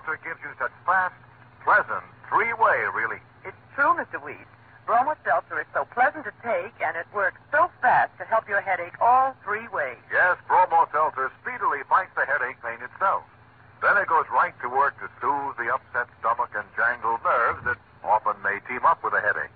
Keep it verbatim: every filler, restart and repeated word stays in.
Seltzer gives you such fast, pleasant, three-way, really. It's true, Mister Weed. Bromo Seltzer is so pleasant to take, and it works so fast to help your headache all three ways. Yes, Bromo Seltzer speedily fights the headache pain itself. Then it goes right to work